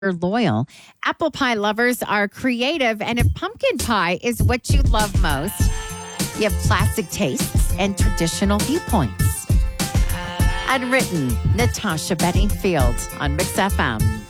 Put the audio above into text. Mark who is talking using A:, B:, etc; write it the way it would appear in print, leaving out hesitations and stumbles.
A: loyal. Apple pie lovers are creative, and if pumpkin pie is what you love most, you have classic tastes and traditional viewpoints. Unwritten, Natasha Bedingfield on Mix FM.